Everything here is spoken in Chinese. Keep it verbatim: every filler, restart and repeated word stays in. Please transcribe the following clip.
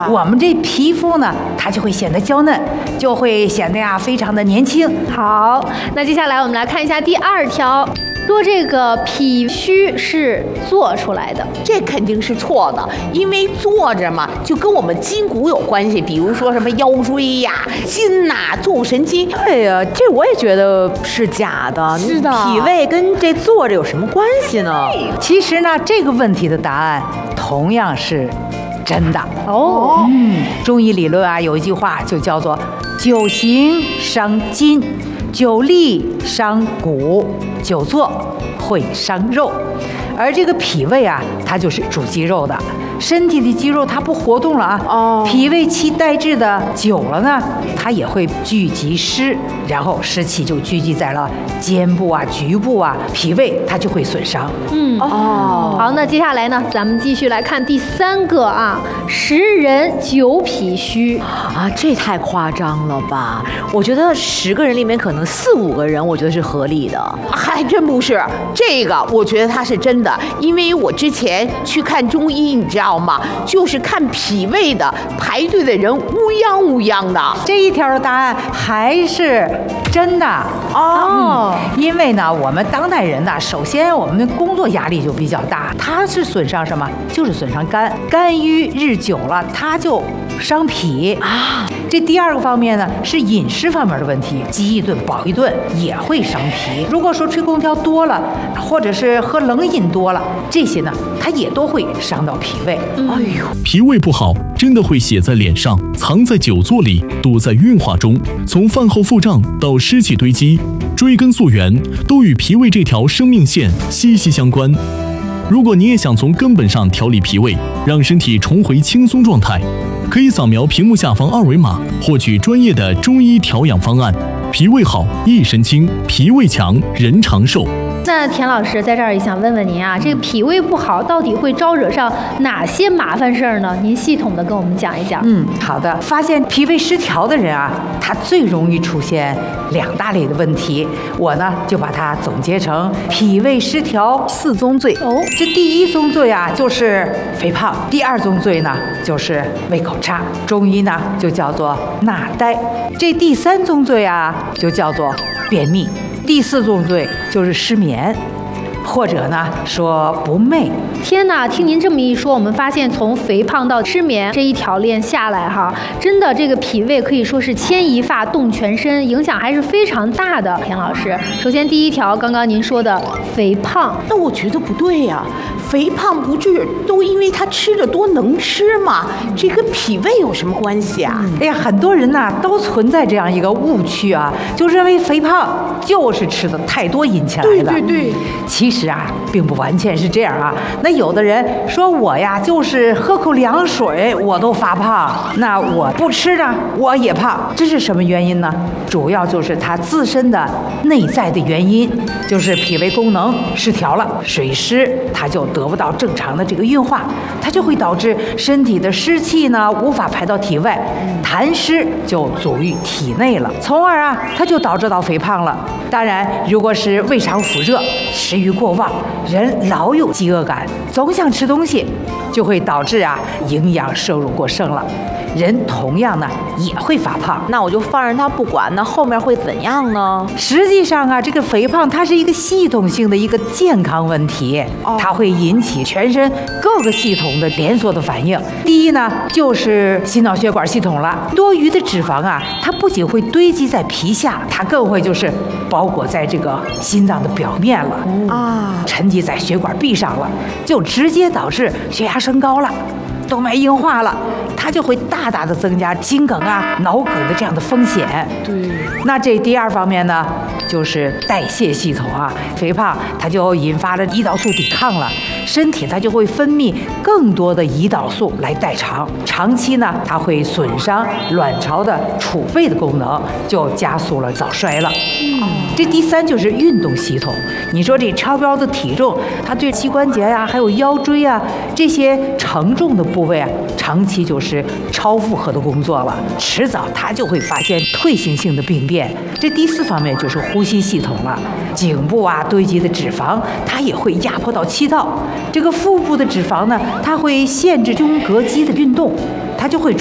我们这皮肤呢，它就会显得娇嫩，就会显得呀非常的年轻。 好，那接下来我们来看一下第二条，说这个脾虚是做出来的， 这肯定是错的，因为坐着嘛，就跟我们筋骨有关系，比如说什么腰椎呀、筋呐、坐神经。 对呀，这我也觉得是假的。 是的， 脾胃跟这坐着有什么关系呢？ 其实呢，这个问题的答案同样是真的哦。 嗯，中医理论啊，有一句话就叫做“久行伤筋，久立伤骨，久坐会伤肉”。而这个脾胃啊，它就是主肌肉的，身体的肌肉它不活动了啊， 哦， 脾胃气代滞的久了呢，它也会聚集湿，然后湿气就聚集在了肩部啊、局部啊，脾胃它就会损伤。 嗯哦， 好，那接下来呢，咱们继续来看第三个啊，十人九脾虚啊，这太夸张了吧？我觉得十个人里面可能四五个人，我觉得是合理的。 还真不是，这个我觉得它是真的，因为我之前去看中医，你知道吗？就是看脾胃的，排队的人乌泱乌泱的。 这一条的答案还是真的哦、 嗯，因为呢，我们当代人呢，首先我们的工作压力就比较大，它是损伤什么？就是损伤肝，肝郁日久了，它就伤脾啊。这第二个方面呢，是饮食方面的问题，饥一顿饱一顿也会伤脾。如果说吹空调多了，或者是喝冷饮多了，这些呢，它也都会伤到脾胃。 嗯、 哎呦， 脾胃不好，真的会写在脸上，藏在久坐里，躲在运化中，从饭后腹胀到湿气堆积，追根溯源，都与脾胃这条生命线息息相关。如果你也想从根本上调理脾胃，让身体重回轻松状态，可以扫描屏幕下方二维码，获取专业的中医调养方案。脾胃好，一身轻；脾胃强，人长寿。 那田老师在这儿也想问问您啊，这个脾胃不好到底会招惹上哪些麻烦事儿呢？您系统的跟我们讲一讲。 嗯，好的。发现脾胃失调的人啊，他最容易出现两大类的问题，我呢就把它总结成脾胃失调四宗罪。 哦， 这第一宗罪啊就是肥胖，第二宗罪呢就是胃口差，中医呢就叫做纳呆。这第三宗罪啊就叫做便秘。第四宗罪就是失眠，或者呢说不寐。 天哪，听您这么一说，我们发现从肥胖到失眠这一条链下来哈，真的这个脾胃可以说是牵一发动全身，影响还是非常大的。田老师，首先第一条，刚刚您说的肥胖， 那我觉得不对呀、啊，肥胖不治都因为他吃的多能吃嘛，这跟脾胃有什么关系啊？ 哎呀，很多人呐都存在这样一个误区啊，就认为肥胖就是吃的太多引起来的。 对对对， 其实啊，并不完全是这样啊。那有的人说我呀，就是喝口凉水我都发胖，那我不吃呢，我也胖，这是什么原因呢？主要就是他自身的内在的原因，就是脾胃功能失调了，水湿它就得不到正常的这个运化，它就会导致身体的湿气呢无法排到体外，痰湿就阻于体内了，从而啊，它就导致到肥胖了。当然，如果是胃肠腑热、食欲过旺，人老有饥饿感，总想吃东西，就会导致啊营养摄入过剩了。人同样呢也会发胖， 那我就放任他不管，那后面会怎样呢？ 实际上啊，这个肥胖它是一个系统性的一个健康问题， 哦、 它会引起全身各个系统的连锁的反应。第一呢，就是心脑血管系统了，多余的脂肪啊，它不仅会堆积在皮下，它更会就是包裹在这个心脏的表面了、 嗯、 啊，沉积在血管壁上了，就直接导致血压升高了。动脉硬化了，它就会大大的增加心梗啊、脑梗的这样的风险。 对， 那这第二方面呢，就是代谢系统啊，肥胖它就引发了胰岛素抵抗了，身体它就会分泌更多的胰岛素来代偿，长期呢，它会损伤卵巢的储备的功能，就加速了早衰了。嗯，这第三就是运动系统。你说这超标的体重，它对膝关节呀、啊，还有腰椎啊这些承重的部部位啊，长期就是超负荷的工作了，迟早它就会发现退行性的病变。这第四方面就是呼吸系统了，颈部啊堆积的脂肪，它也会压迫到气道。这个腹部的脂肪呢，它会限制胸膈肌的运动，它就会